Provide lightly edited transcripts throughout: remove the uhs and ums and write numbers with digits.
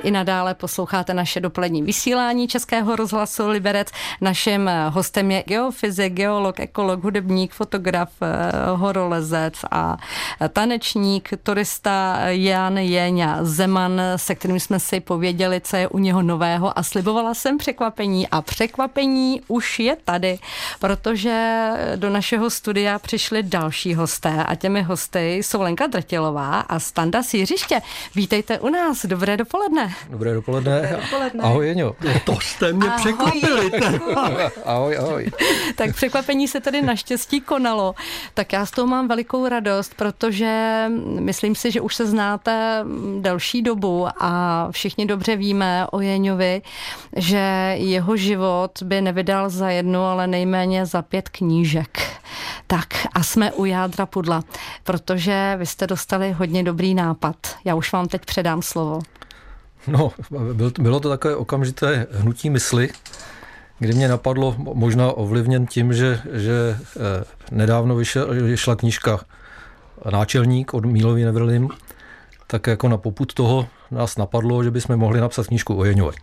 i nadále posloucháte naše dopolední vysílání Českého rozhlasu Liberec. Naším hostem je geofyzik, geolog, ekolog, hudebník, fotograf, horolezec a tanečník, turista Jan Jéňa Zeman, se kterým jsme si pověděli, co je u něho nového, a slibovala jsem překvapení a překvapení už je tady, protože do našeho studia přišli další hosté a těmi hosty jsou Lenka Drtilová a Standa z Jiřiště. Vítejte u nás, dobré dopoledne. Dobré dopoledne. Ahoj, Jeňo. To jste mě překvapili. Ahoj. Tak překvapení se tady naštěstí konalo. Tak já z toho mám velikou radost, protože myslím si, že už se znáte delší dobu a všichni dobře víme o Jeňovi, že jeho život by nevydal za jednu, ale nejméně za 5 knížek. Tak a jsme u jádra pudla, protože vy jste dostali hodně dobrý nápad. Já už vám teď předám slovo. No, bylo to takové okamžité hnutí mysli, kdy mě napadlo, možná ovlivněn tím, že nedávno vyšla knížka Náčelník od Mílovy Neverlim, tak jako na popud toho nás napadlo, že bychom mohli napsat knížku o Jeňovi.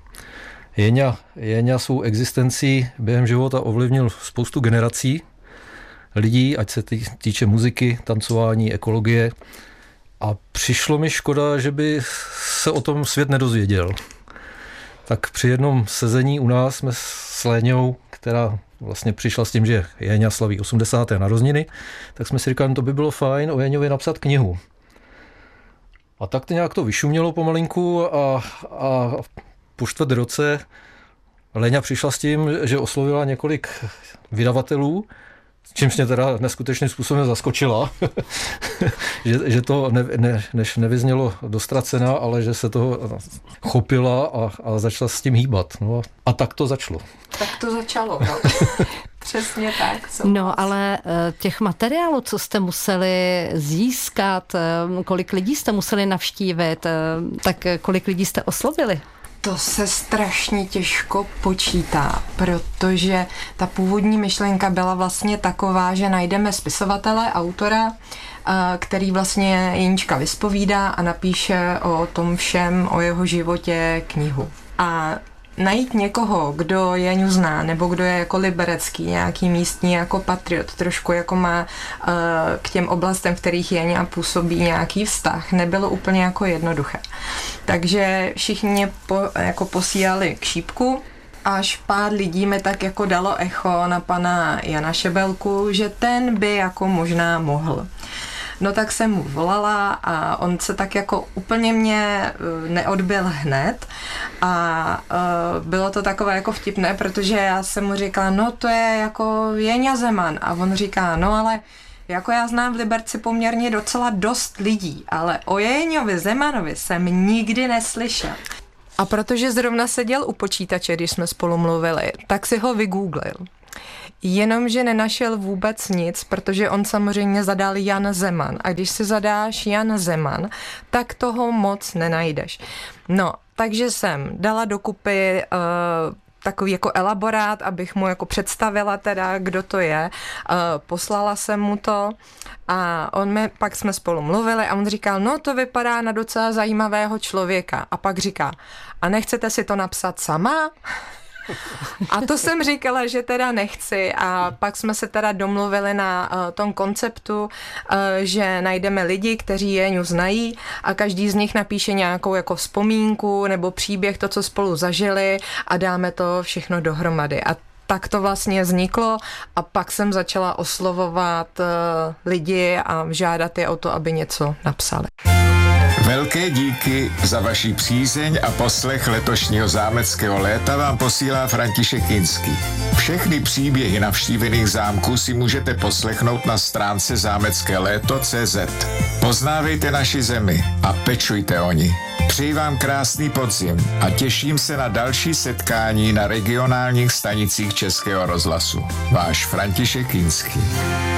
Jeňa svou existencí během života ovlivnil spoustu generací lidí, ať se týče muziky, tancování, ekologie. A přišlo mi škoda, že by se o tom svět nedozvěděl. Tak při jednom sezení u nás jsme s Léňou, která vlastně přišla s tím, že Jeňa slaví 80. narozeniny, tak jsme si říkali, to by bylo fajn o Jeňovi napsat knihu. A tak to nějak to vyšumělo pomalinku a po 4 roce Léňa přišla s tím, že oslovila několik vydavatelů, čímž mě teda neskutečným způsobem zaskočila, že to nevyznělo dostracena, ale že se toho chopila a začala s tím hýbat. No, a tak to začalo. Tak to začalo, no. Přesně tak. No, ale těch materiálů, co jste museli získat, kolik lidí jste museli navštívit, tak kolik lidí jste oslovili? To se strašně těžko počítá, protože ta původní myšlenka byla vlastně taková, že najdeme spisovatele, autora, který vlastně Jeníčka vyspovídá a napíše o tom všem, o jeho životě knihu. A najít někoho, kdo Jeňu zná, nebo kdo je jako liberecký, nějaký místní jako patriot, trošku jako má k těm oblastem, v kterých Jeňa působí nějaký vztah, nebylo úplně jako jednoduché. Takže všichni mě jako posílali k šípku, až pár lidí mi tak jako dalo echo na pana Jana Šebelku, že ten by jako možná mohl. No tak jsem mu volala a on se tak jako úplně mě neodbil hned a bylo to takové jako vtipné, protože já jsem mu říkala, no to je jako Jeňa Zeman a on říká, no ale jako já znám v Liberci poměrně docela dost lidí, ale o Jeňovi Zemanovi jsem nikdy neslyšel. A protože zrovna seděl u počítače, když jsme spolu mluvili, tak si ho vygooglil. Jenomže nenašel vůbec nic, protože on samozřejmě zadal Jan Zeman. A když si zadáš Jan Zeman, tak toho moc nenajdeš. No, takže jsem dala dokupy takový jako elaborát, abych mu jako představila teda, kdo to je. Poslala jsem mu to a pak jsme spolu mluvili a on říkal, no to vypadá na docela zajímavého člověka. A pak říká, a nechcete si to napsat sama? A to jsem říkala, že teda nechci a pak jsme se teda domluvili na tom konceptu, že najdeme lidi, kteří Jeňu znají a každý z nich napíše nějakou jako vzpomínku nebo příběh, to, co spolu zažili a dáme to všechno dohromady. A tak to vlastně vzniklo a pak jsem začala oslovovat lidi a žádat je o to, aby něco napsali. Velké díky za vaši přízeň a poslech letošního zámeckého léta vám posílá František Kinský. Všechny příběhy navštívených zámků si můžete poslechnout na stránce zámeckéléto.cz. Poznávejte naši zemi a pečujte o ni. Přeji vám krásný podzim a těším se na další setkání na regionálních stanicích Českého rozhlasu. Váš František Kinský.